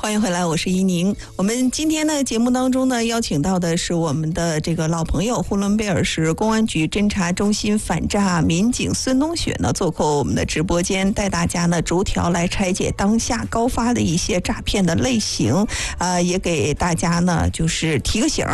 欢迎回来，我是依宁。我们今天的节目当中呢，邀请到的是我们的这个老朋友，呼伦贝尔市公安局侦查中心反诈民警孙冬雪呢，做客我们的直播间，带大家呢逐条来拆解当下高发的一些诈骗的类型，也给大家呢就是提个醒。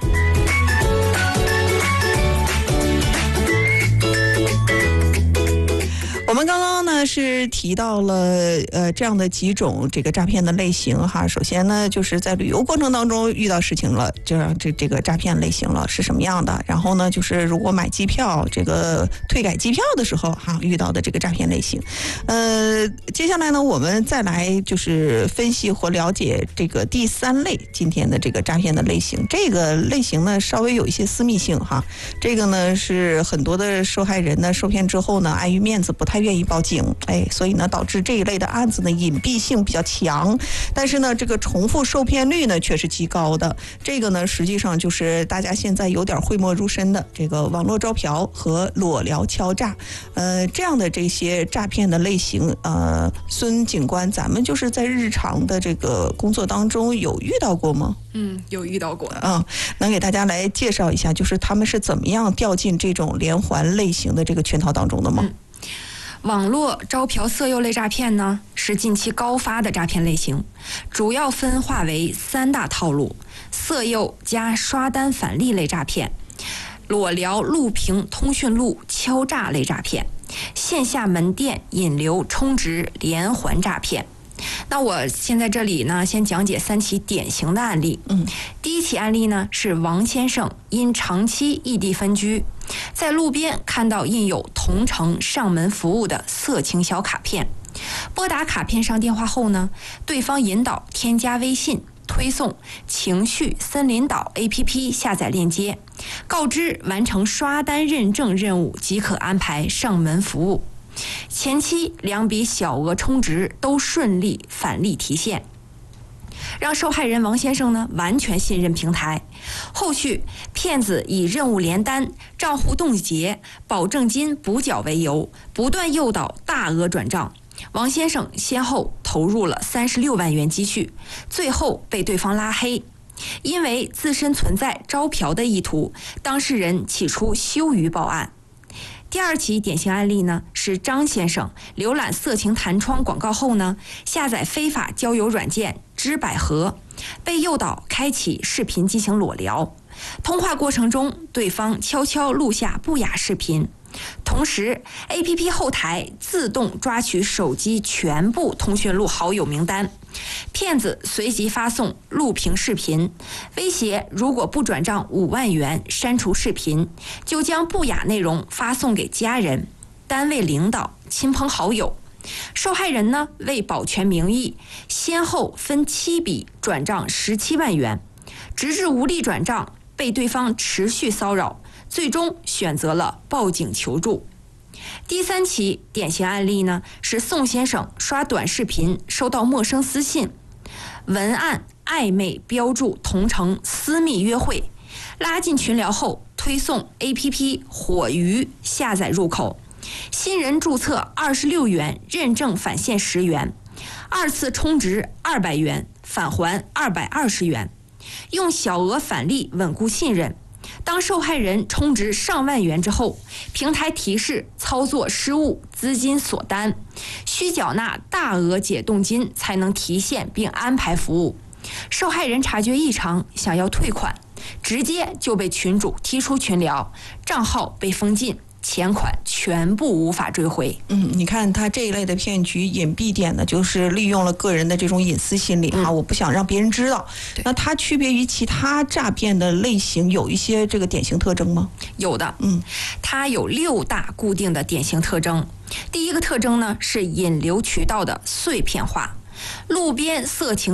我们刚刚呢是提到了这样的几种这个诈骗的类型哈。首先呢就是在旅游过程当中遇到事情了，这个诈骗类型了是什么样的？然后呢就是如果买机票这个退改机票的时候哈遇到的这个诈骗类型。接下来呢我们再来就是分析或了解这个第三类今天的这个诈骗的类型。这个类型呢稍微有一些私密性哈。这个呢是很多的受害人呢受骗之后呢碍于面子不太愿意报警，所以呢导致这一类的案子呢隐蔽性比较强，但是呢这个重复受骗率呢却是极高的。这个呢实际上就是大家现在有点讳莫如深的这个网络招嫖和裸聊敲诈，这样的这些诈骗的类型，孙警官，咱们就是在日常的这个工作当中有遇到过吗？ 有遇到过。 能给大家来介绍一下，就是他们是怎么样掉进这种连环类型的这个圈套当中的吗？ 网络招嫖色诱类诈骗呢，是近期高发的诈骗类型，主要分化为3大套路：色诱加刷单返利类诈骗，裸聊录屏通讯录敲诈类诈骗，线下门店引流充值连环诈骗。那我现在这里呢，先讲解3起典型的案例。第一起案例呢是王先生因长期异地分居，在路边看到印有同城上门服务的色情小卡片，拨打卡片上电话后呢，对方引导添加微信，推送情绪森林岛 APP 下载链接，告知完成刷单认证任务即可安排上门服务。前期2笔小额充值都顺利返利提现，让受害人王先生呢完全信任平台。后续骗子以任务连单、账户冻结、保证金补缴为由，不断诱导大额转账。王先生先后投入了36万元积蓄，最后被对方拉黑。因为自身存在招嫖的意图，当事人起初羞于报案。第2起典型案例呢是张先生浏览色情弹窗广告后呢，下载非法交友软件知百合，被诱导开启视频进行裸聊。通话过程中，对方悄悄录下不雅视频，同时 APP 后台自动抓取手机全部通讯录好友名单，骗子随即发送录屏视频，威胁如果不转账5万元删除视频，就将不雅内容发送给家人、单位领导、亲朋好友。受害人呢为保全名誉，先后分7笔转账17万元，直至无力转账，被对方持续骚扰，最终选择了报警求助。第3起典型案例呢是宋先生刷短视频收到陌生私信，文案暧昧标注同城私密约会，拉进群聊后推送 APP 火鱼下载入口，新人注册26元认证返现10元，2次充值200元返还220元，用小额返利稳固信任。当受害人充值上万元之后，平台提示操作失误，资金锁单，需缴纳大额解冻金才能提现并安排服务。受害人察觉异常，想要退款，直接就被群主踢出群聊，账号被封禁，钱款全部无法追回。 你看他这一类的骗局隐蔽点呢，就是利用了个人的这种隐私心理我不想让别人知道。那它区别于其他诈骗的类型有一些这个典型特征吗？ 有的，它有6大固定的典型特征。第一个特征呢是引流渠道的碎片化，路边色情